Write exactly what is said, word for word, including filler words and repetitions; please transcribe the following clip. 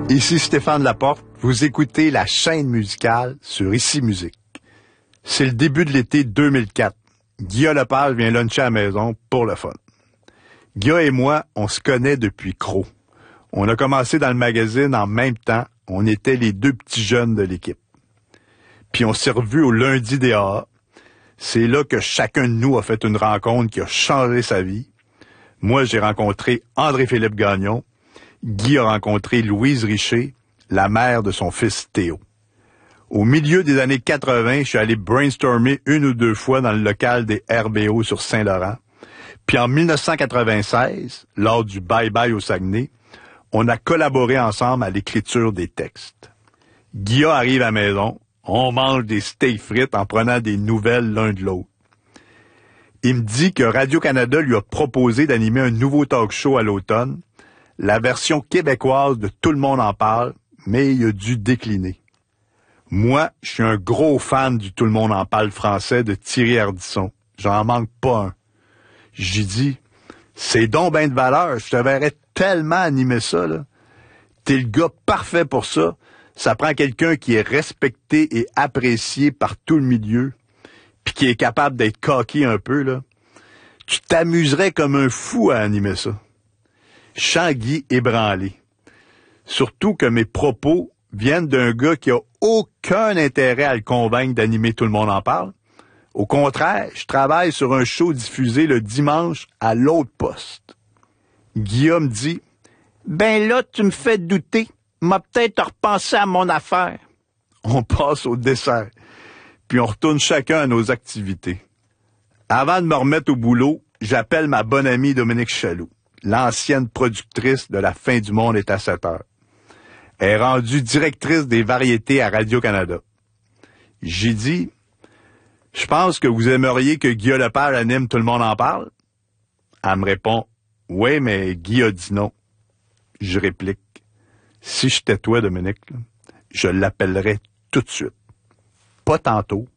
Ici Stéphane Laporte, vous écoutez la chaîne musicale sur Ici Musique. C'est le début de l'été deux mille quatre. Guillaume Lepage vient luncher à la maison pour le fun. Guillaume et moi, on se connaît depuis Croc. On a commencé dans le magazine en même temps. On était les deux petits jeunes de l'équipe. Puis on s'est revus au lundi des A A. C'est là que chacun de nous a fait une rencontre qui a changé sa vie. Moi, j'ai rencontré André-Philippe Gagnon. Guy a rencontré Louise Richer, la mère de son fils Théo. Au milieu des années quatre-vingt, je suis allé brainstormer une ou deux fois dans le local des R B O sur Saint-Laurent. Puis en mille neuf cent quatre-vingt-seize, lors du Bye Bye au Saguenay, on a collaboré ensemble à l'écriture des textes. Guillaume arrive à la maison, on mange des steaks frites en prenant des nouvelles l'un de l'autre. Il me dit que Radio-Canada lui a proposé d'animer un nouveau talk show à l'automne, la version québécoise de Tout le monde en parle, mais il a dû décliner. Moi, je suis un gros fan du Tout le monde en parle français de Thierry Ardisson. J'en manque pas un. J'ai dit, c'est donc ben de valeur, je te verrais tellement animer ça, là. T'es le gars parfait pour ça. Ça prend quelqu'un qui est respecté et apprécié par tout le milieu, puis qui est capable d'être coquille un peu, là. Tu t'amuserais comme un fou à animer ça. Jean-Guy ébranlé. Surtout que mes propos viennent d'un gars qui a aucun intérêt à le convaincre d'animer Tout le monde en parle. Au contraire, je travaille sur un show diffusé le dimanche à l'autre poste. Guillaume dit, « Ben là, tu me fais douter. M'a peut-être repensé à mon affaire. » On passe au dessert, puis on retourne chacun à nos activités. Avant de me remettre au boulot, j'appelle ma bonne amie Dominique Chaloux, l'ancienne productrice de La fin du monde est à sept heures. Elle est rendue directrice des variétés à Radio-Canada. J'ai dit, « Je pense que vous aimeriez que Guillaume Lepage anime Tout le monde en parle? » Elle me répond, « Oui, mais Guy a dit non. » Je réplique, « Si j'étais toi, Dominique, je l'appellerais tout de suite. Pas tantôt,